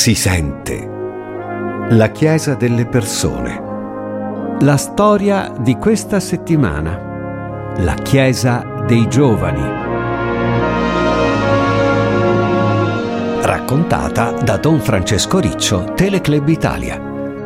Si sente. La Chiesa delle persone. La storia di questa settimana. La Chiesa dei giovani. Raccontata da Don Francesco Riccio, Teleclub Italia.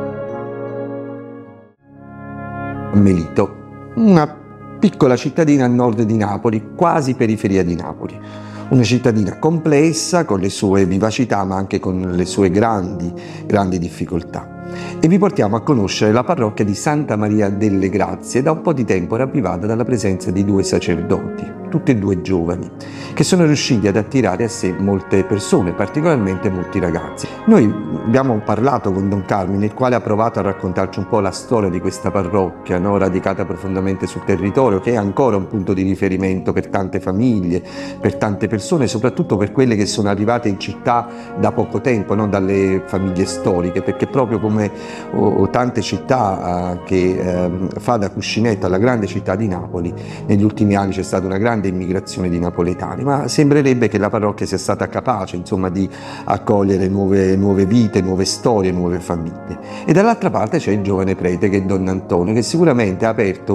Melito, una piccola cittadina a nord di Napoli, quasi periferia di Napoli. Una cittadina complessa, con le sue vivacità ma anche con le sue grandi difficoltà. E vi portiamo a conoscere la parrocchia di Santa Maria delle Grazie, da un po' di tempo ravvivata dalla presenza di due sacerdoti, tutti e due giovani, che sono riusciti ad attirare a sé molte persone, particolarmente molti ragazzi. Noi abbiamo parlato con Don Carmine, il quale ha provato a raccontarci un po' la storia di questa parrocchia, radicata profondamente sul territorio, che è ancora un punto di riferimento per tante famiglie, per tante persone, soprattutto per quelle che sono arrivate in città da poco tempo, non dalle famiglie storiche, perché proprio come tante città che fa da cuscinetto alla grande città di Napoli, negli ultimi anni c'è stata una grande immigrazione di napoletani, ma sembrerebbe che la parrocchia sia stata capace di accogliere nuove vite, nuove storie, nuove famiglie. E dall'altra parte c'è il giovane prete, che è Don Antonio, che sicuramente ha aperto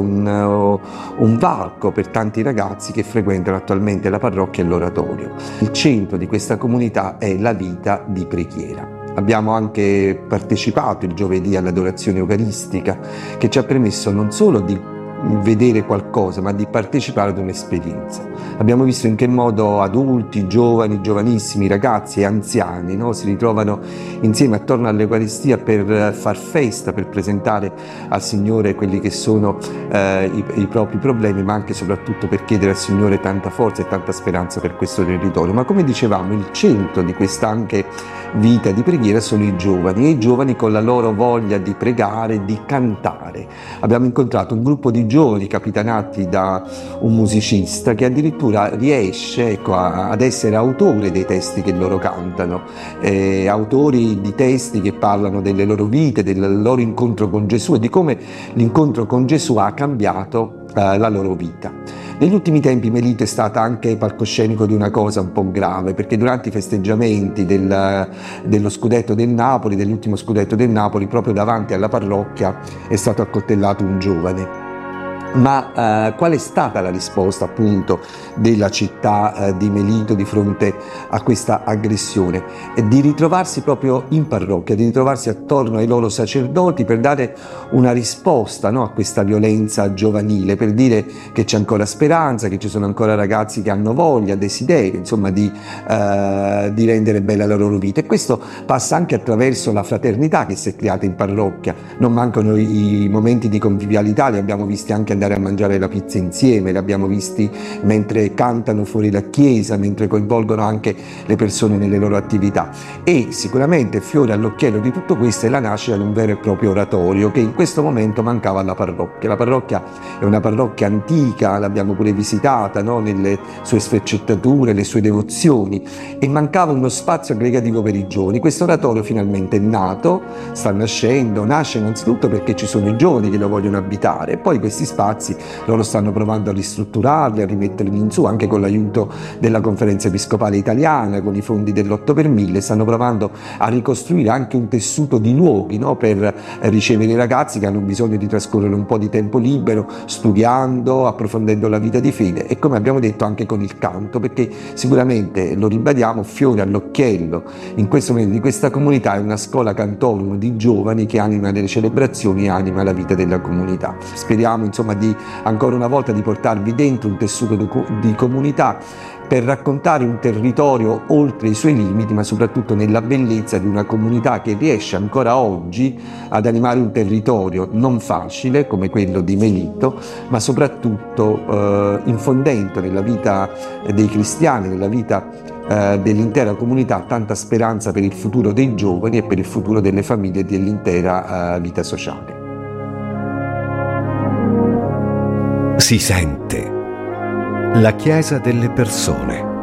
un varco per tanti ragazzi che frequentano attualmente la parrocchia e l'oratorio. Il centro di questa comunità è la vita di preghiera. Abbiamo anche partecipato il giovedì all'adorazione eucaristica, che ci ha permesso non solo di vedere qualcosa, ma di partecipare ad un'esperienza. Abbiamo visto in che modo adulti, giovani, giovanissimi, ragazzi e anziani si ritrovano insieme attorno all'Eucaristia per far festa, per presentare al Signore quelli che sono i propri problemi, ma anche e soprattutto per chiedere al Signore tanta forza e tanta speranza per questo territorio. Ma come dicevamo, il centro di questa anche vita di preghiera sono i giovani, e i giovani con la loro voglia di pregare, di cantare. Abbiamo incontrato un gruppo di giovani capitanati da un musicista che addirittura riesce ad essere autore dei testi che loro cantano, autori di testi che parlano delle loro vite, del loro incontro con Gesù e di come l'incontro con Gesù ha cambiato la loro vita. Negli ultimi tempi Melito è stata anche palcoscenico di una cosa un po' grave, perché durante i festeggiamenti dello scudetto del Napoli, dell'ultimo scudetto del Napoli, proprio davanti alla parrocchia è stato accoltellato un giovane. Ma qual è stata la risposta appunto della città di Melito di fronte a questa aggressione? Di ritrovarsi proprio in parrocchia, di ritrovarsi attorno ai loro sacerdoti per dare una risposta a questa violenza giovanile, per dire che c'è ancora speranza, che ci sono ancora ragazzi che hanno voglia, desiderio, di rendere bella la loro vita. E questo passa anche attraverso la fraternità che si è creata in parrocchia. Non mancano i momenti di convivialità, li abbiamo visti anche andare a mangiare la pizza insieme, li abbiamo visti mentre cantano fuori la chiesa, mentre coinvolgono anche le persone nelle loro attività. E sicuramente fiore all'occhiello di tutto questo è la nascita di un vero e proprio oratorio che in questo momento mancava alla parrocchia. La parrocchia è una parrocchia antica, l'abbiamo pure visitata nelle sue sfaccettature, le sue devozioni, e mancava uno spazio aggregativo per i giovani. Questo oratorio finalmente è nato, sta nascendo, nasce innanzitutto perché ci sono i giovani che lo vogliono abitare, e poi questi spazi loro stanno provando a ristrutturarli, a rimetterli in su, anche con l'aiuto della Conferenza Episcopale Italiana, con i fondi dell'8 per 1000, stanno provando a ricostruire anche un tessuto di luoghi per ricevere i ragazzi che hanno bisogno di trascorrere un po' di tempo libero, studiando, approfondendo la vita di fede, e come abbiamo detto anche con il canto, perché sicuramente, lo ribadiamo, fiore all'occhiello in questo momento di questa comunità è una scuola cantorum di giovani che anima le celebrazioni e anima la vita della comunità. Speriamo di ancora una volta di portarvi dentro un tessuto di comunità per raccontare un territorio oltre i suoi limiti, ma soprattutto nella bellezza di una comunità che riesce ancora oggi ad animare un territorio non facile come quello di Melito, ma soprattutto infondendo nella vita dei cristiani, nella vita dell'intera comunità, tanta speranza per il futuro dei giovani e per il futuro delle famiglie e dell'intera vita sociale. Si sente. La Chiesa delle persone.